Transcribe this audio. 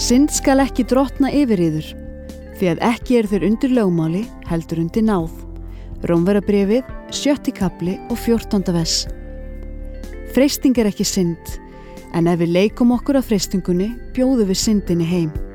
Synd skal ekki drottna yfir yður, því að ekki þeir undir lögmáli, heldur undir náð. Rómverjabréfið, 7. kafli og 14. vers. Freisting ekki synd, en ef við leikum okkur að freistingunni, bjóðum við syndinni heim.